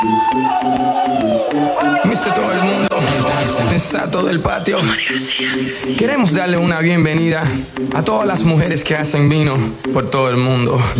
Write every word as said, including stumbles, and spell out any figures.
mister Todo el mundo, sensato del patio. Queremos darle una bienvenida a todas las mujeres que hacen vino por todo el mundo.